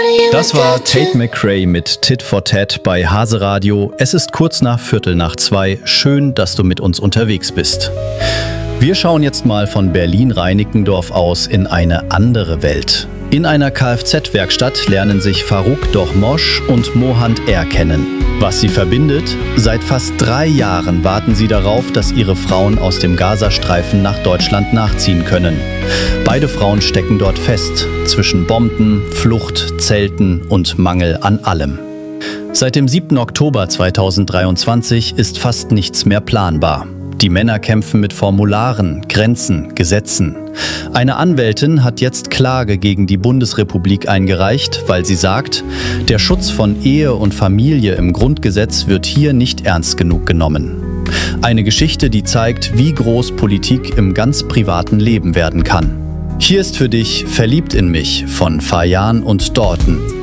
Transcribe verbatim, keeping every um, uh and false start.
Das war Tate McRae mit Tit for Tat bei Hase Radio. Es ist kurz nach Viertel nach zwei. Schön, dass du mit uns unterwegs bist. Wir schauen jetzt mal von Berlin-Reinickendorf aus in eine andere Welt. In einer Kfz-Werkstatt lernen sich Farouk Dormosh und Mohand R. kennen. Was sie verbindet? Seit fast drei Jahren warten sie darauf, dass ihre Frauen aus dem Gazastreifen nach Deutschland nachziehen können. Beide Frauen stecken dort fest, zwischen Bomben, Flucht, Zelten und Mangel an allem. Seit dem siebten Oktober zweitausenddreiundzwanzig ist fast nichts mehr planbar. Die Männer kämpfen mit Formularen, Grenzen, Gesetzen. Eine Anwältin hat jetzt Klage gegen die Bundesrepublik eingereicht, weil sie sagt, der Schutz von Ehe und Familie im Grundgesetz wird hier nicht ernst genug genommen. Eine Geschichte, die zeigt, wie groß Politik im ganz privaten Leben werden kann. Hier ist für dich Verliebt in mich von Fayan und Dorten.